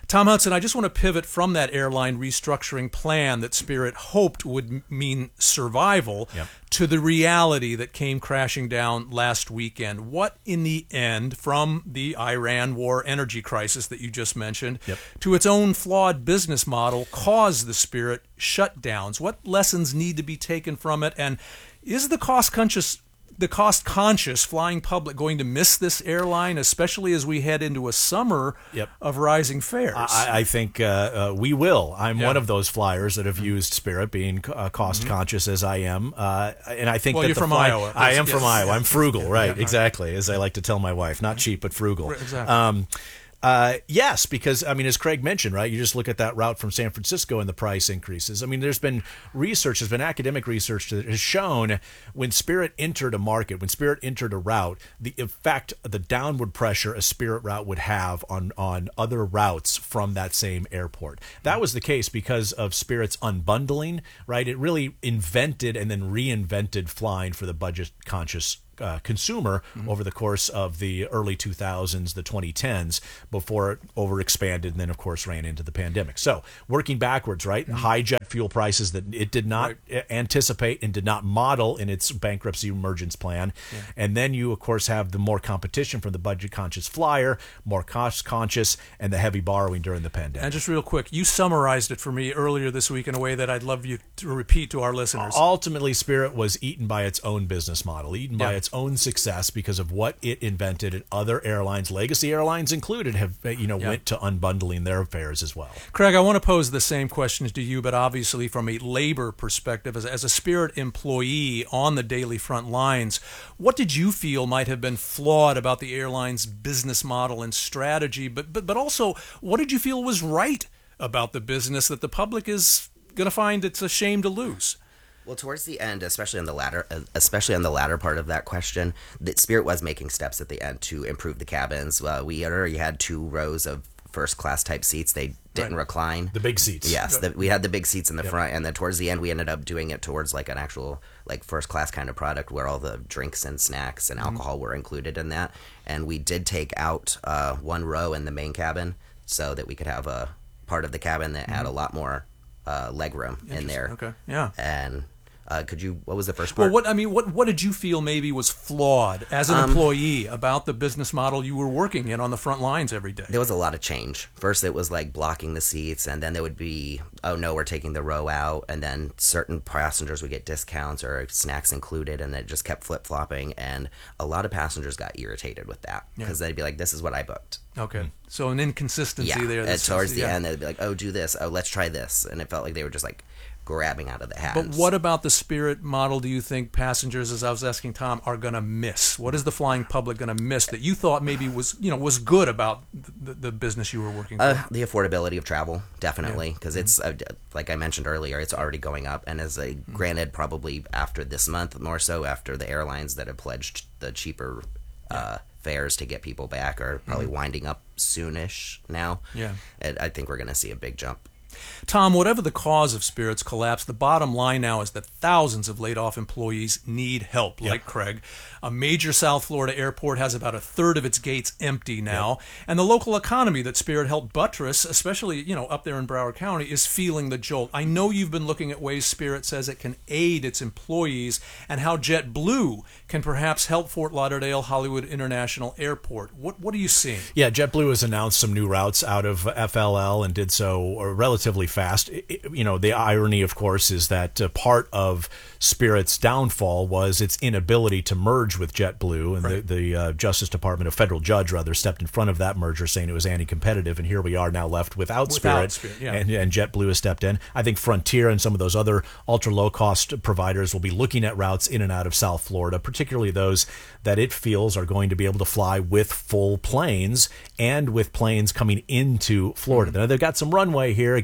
Tom Hudson, I just want to pivot from that airline restructuring plan that Spirit hoped would m- mean survival Yep. to the reality that came crashing down last weekend. What, in the end, from the Iran war energy crisis that you just mentioned Yep. to its own flawed business model, caused the Spirit shutdowns? What lessons need to be taken from it? And is the cost-conscious the cost-conscious flying public going to miss this airline, especially as we head into a summer Yep. of rising fares? I, I think uh, uh, we will. I'm Yeah. one of those flyers that have used Spirit, being uh, cost-conscious as I am, uh, and I think Well, that you're the from fly- Iowa. I Yes, am from yes. Iowa. I'm frugal, Yeah, right? yeah. Exactly, as I like to tell my wife, not cheap but frugal. Right, exactly. Um, Uh, yes, because, I mean, as Craig mentioned, right, you just look at that route from San Francisco and the price increases. I mean, there's been research, there's been academic research that has shown when Spirit entered a market, when Spirit entered a route, the effect, the downward pressure a Spirit route would have on, on other routes from that same airport. That was the case because of Spirit's unbundling, right? It really invented and then reinvented flying for the budget-conscious Uh, consumer Mm-hmm. over the course of the early two thousands, the twenty tens, before it overexpanded and then, of course, ran into the pandemic. So working backwards, right? Mm-hmm. High jet fuel prices that it did not Right. a- anticipate and did not model in its bankruptcy emergence plan. Yeah. And then you, of course, have the more competition from the budget-conscious flyer, more cost-conscious, and the heavy borrowing during the pandemic. And just real quick, you summarized it for me earlier this week in a way that I'd love you to repeat to our listeners. Ultimately, Spirit was eaten by its own business model, eaten by Yeah. its own success because of what it invented, and other airlines, legacy airlines included, have uh, you know Yeah. went to unbundling their fares as well. Craig, I want to pose the same questions to you, but obviously from a labor perspective, as, as a Spirit employee on the daily front lines, what did you feel might have been flawed about the airline's business model and strategy? But but but also, what did you feel was right about the business that the public is going to find it's a shame to lose? Well, towards the end, especially on the latter, uh, especially on the latter part of that question, that Spirit was making steps at the end to improve the cabins. Uh, we already had two rows of first class type seats. They didn't Right. recline. The big seats. Yes, the, we had the big seats in the Yep. front, and then towards the end, we ended up doing it towards like an actual like first class kind of product where all the drinks and snacks and alcohol were included in that. And we did take out uh, one row in the main cabin so that we could have a part of the cabin that had a lot more uh, leg room in there. Okay, yeah. And uh, could you? What was the first part? Well, what I mean, what what did you feel maybe was flawed as an Um, employee about the business model you were working in on the front lines every day? There was a lot of change. First, it was like blocking the seats, and then there would be, oh no, we're taking the row out, and then certain passengers would get discounts or snacks included, and it just kept flip flopping, and a lot of passengers got irritated with that because Yeah. they'd be like, "This is what I booked." Okay, so an inconsistency Yeah, there. and that's- towards the yeah. end, they'd be like, "Oh, do this. Oh, let's try this," and it felt like they were just like grabbing out of the hat. But what about the Spirit model do you think passengers, as I was asking Tom, are going to miss? What is the flying public going to miss that you thought maybe was, you know, was good about the, the business you were working for? Uh, the affordability of travel, definitely, because it's uh, like I mentioned earlier, it's already going up, and as a granted, probably after this month, more so after the airlines that have pledged the cheaper uh, fares to get people back are probably Mhm. winding up soonish now. Yeah. and I think we're going to see a big jump. Tom, whatever the cause of Spirit's collapse, the bottom line now is that thousands of laid-off employees need help, like Craig. A major South Florida airport has about a third of its gates empty now, and the local economy that Spirit helped buttress, especially, you know, up there in Broward County, is feeling the jolt. I know you've been looking at ways Spirit says it can aid its employees and how JetBlue can perhaps help Fort Lauderdale Hollywood International Airport. What what are you seeing? Yeah, JetBlue has announced some new routes out of F L L and did so relatively fast. It, it, you know, the irony, of course, is that uh, part of Spirit's downfall was its inability to merge with JetBlue, and Right. the, the uh, Justice Department, a federal judge rather, stepped in front of that merger, saying it was anti-competitive, and here we are now left without, Without Spirit, Spirit, yeah. and, and JetBlue has stepped in. I think Frontier and some of those other ultra-low-cost providers will be looking at routes in and out of South Florida, particularly those that it feels are going to be able to fly with full planes and with planes coming into Florida. Now, they've got some runway here. Again,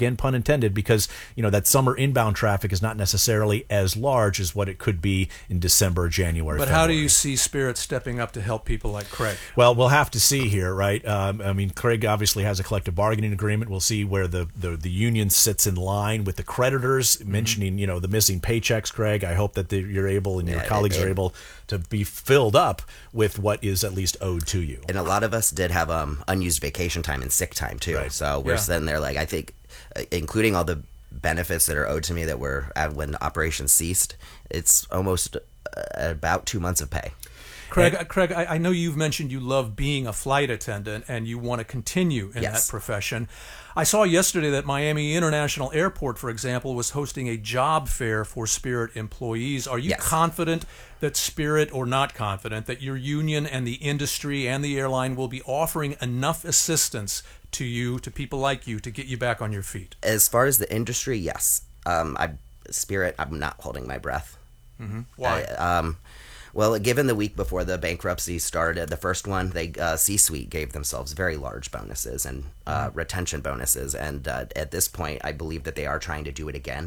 again, pun intended, because, you know, that summer inbound traffic is not necessarily as large as what it could be in December, January, But February. how do you see Spirit stepping up to help people like Craig? Well, we'll have to see here, right? Um, I mean, Craig obviously has a collective bargaining agreement. We'll see where the, the, the union sits in line with the creditors, mm-hmm. mentioning, you know, the missing paychecks, Craig. I hope that the, you're able and your Yeah, colleagues they- are able to be filled up with what is at least owed to you. And a lot of us did have um, unused vacation time and sick time, too. Right. So we're Yeah. sitting there, like, I think, uh, including all the benefits that are owed to me that were at when the operation ceased, it's almost uh, about two months of pay. Craig, Craig, I, I know you've mentioned you love being a flight attendant and you want to continue in Yes. that profession. I saw yesterday that Miami International Airport, for example, was hosting a job fair for Spirit employees. Are you Yes. confident that Spirit, or not confident, that your union and the industry and the airline will be offering enough assistance to you, to people like you, to get you back on your feet? As far as the industry, yes. Um, I Spirit, I'm not holding my breath. Mm-hmm. Why? I, um, well, given the week before the bankruptcy started, the first one, they uh, C-suite gave themselves very large bonuses and uh, Mm-hmm. retention bonuses, and uh, at this point, I believe that they are trying to do it again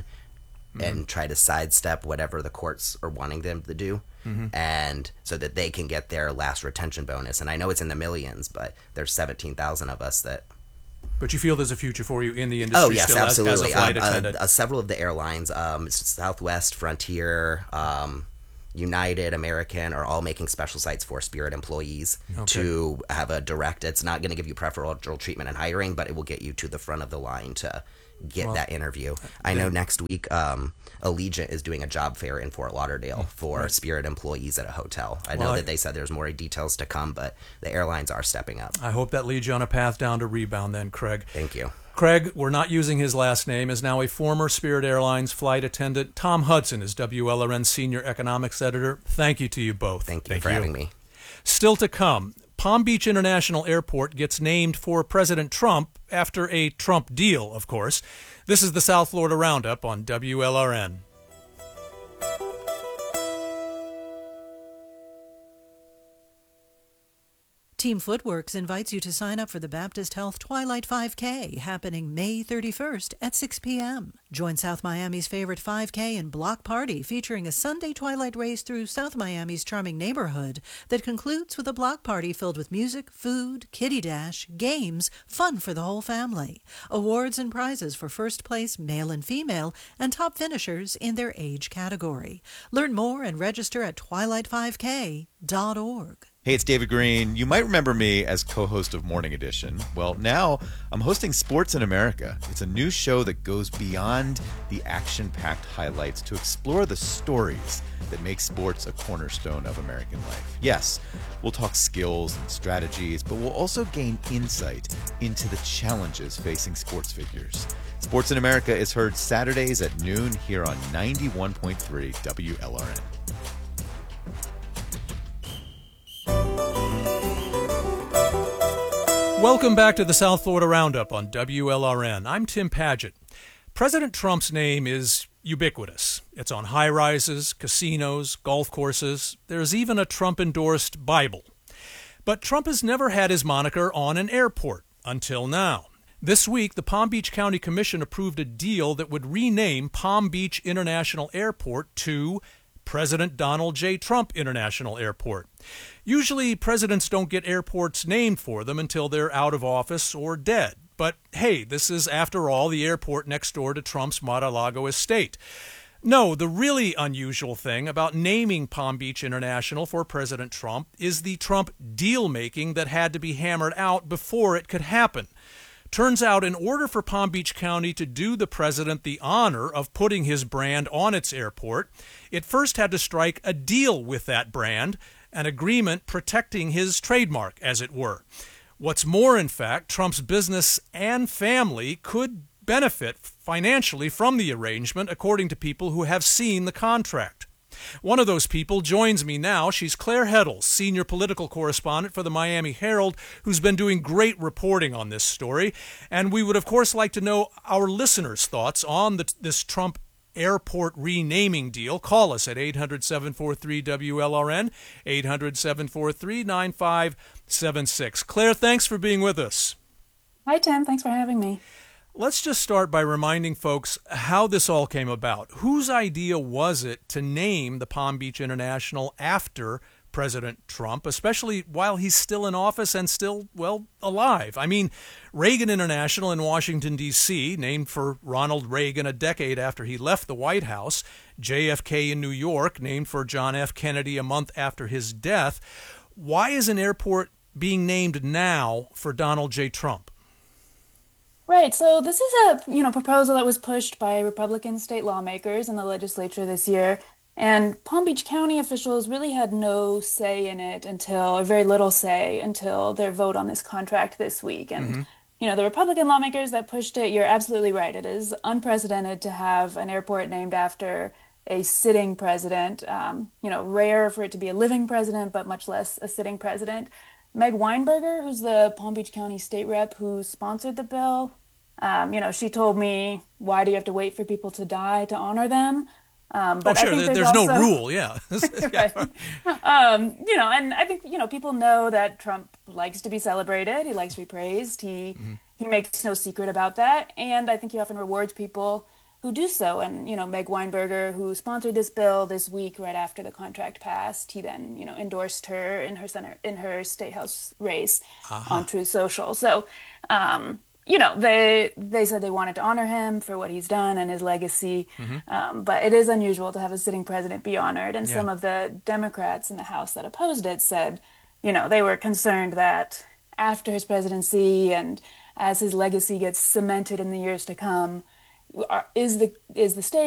and try to sidestep whatever the courts are wanting them to do, Mhm. and so that they can get their last retention bonus. And I know it's in the millions, but there's seventeen thousand of us that. But you feel there's a future for you in the industry Oh yes, still as- absolutely. as, a flight Um, uh, attendant. uh, several of the airlines, um, Southwest, Frontier, um, United, American, are all making special sites for Spirit employees Okay. to have a direct. It's not going to give you preferential treatment in hiring, but it will get you to the front of the line to get Well, that interview. I know next week, um, Allegiant is doing a job fair in Fort Lauderdale for right. Spirit employees at a hotel. I know Well, I- that they said there's more details to come, but the airlines are stepping up. I hope that leads you on a path down to rebound then, Craig. Thank you. Craig, we're not using his last name, is now a former Spirit Airlines flight attendant. Tom Hudson is W L R N Senior Economics Editor. Thank you to you both. Thank you for having me. Still to come, Palm Beach International Airport gets named for President Trump after a Trump deal, of course. This is the South Florida Roundup on W L R N. Team Footworks invites you to sign up for the Baptist Health Twilight five K, happening May thirty-first at six p.m. Join South Miami's favorite five K and block party, featuring a Sunday twilight race through South Miami's charming neighborhood that concludes with a block party filled with music, food, kiddie dash, games, fun for the whole family. Awards and prizes for first place male and female, and top finishers in their age category. Learn more and register at twilight five k dot org. Hey, it's David Green. You might remember me as co-host of Morning Edition. Well, now I'm hosting Sports in America. It's a new show that goes beyond the action-packed highlights to explore the stories that make sports a cornerstone of American life. Yes, we'll talk skills and strategies, but we'll also gain insight into the challenges facing sports figures. Sports in America is heard Saturdays at noon here on ninety-one point three W L R N. Welcome back to the South Florida Roundup on W L R N. I'm Tim Padgett. President Trump's name is ubiquitous. It's on high-rises, casinos, golf courses. There's even a Trump-endorsed Bible. But Trump has never had his moniker on an airport, until now. This week, the Palm Beach County Commission approved a deal that would rename Palm Beach International Airport to President Donald J. Trump International Airport. Usually, presidents don't get airports named for them until they're out of office or dead. But hey, this is, after all, the airport next door to Trump's Mar-a-Lago estate. No, the really unusual thing about naming Palm Beach International for President Trump is the Trump deal-making that had to be hammered out before it could happen. Turns out, in order for Palm Beach County to do the president the honor of putting his brand on its airport, it first had to strike a deal with that brand, an agreement protecting his trademark, as it were. What's more, in fact, Trump's business and family could benefit financially from the arrangement, according to people who have seen the contract. One of those people joins me now. She's Claire Heddles, senior political correspondent for the Miami Herald, who's been doing great reporting on this story. And we would, of course, like to know our listeners' thoughts on the, this Trump airport renaming deal. Call us at eight hundred, seven four three, W L R N, eight hundred, seven four three, nine five seven six. Claire, thanks for being with us. Hi, Tim. Thanks for having me. Let's just start by reminding folks how this all came about. Whose idea was it to name the Palm Beach International after President Trump, especially while he's still in office and still, well, alive? I mean, Reagan International in Washington, D C, named for Ronald Reagan a decade after he left the White House. J F K in New York, named for John F. Kennedy a month after his death. Why is an airport being named now for Donald J. Trump? Right. So this is a, you know, proposal that was pushed by Republican state lawmakers in the legislature this year. And Palm Beach County officials really had no say in it until, or very little say until their vote on this contract this week. And, mm-hmm. you know, the Republican lawmakers that pushed it, you're absolutely right. It is unprecedented to have an airport named after a sitting president. Um, you know, rare for it to be a living president, but much less a sitting president. Meg Weinberger, who's the Palm Beach County state rep who sponsored the bill, um, you know, she told me, why do you have to wait for people to die to honor them? Um, but oh, sure. I think there's, there's, there's also, no rule, yeah. right. um, you know, and I think, you know, people know that Trump likes to be celebrated. He likes to be praised. He, mm-hmm. he makes no secret about that. And I think he often rewards people who do so. And, you know, Meg Weinberger, who sponsored this bill this week right after the contract passed, he then, you know, endorsed her in her center, in her state house race uh-huh. on Truth Social. So, um, you know, they they said they wanted to honor him for what he's done and his legacy. Mm-hmm. Um, but it is unusual to have a sitting president be honored. And yeah. some of the Democrats in the House that opposed it said, you know, they were concerned that after his presidency and as his legacy gets cemented in the years to come, is the is the state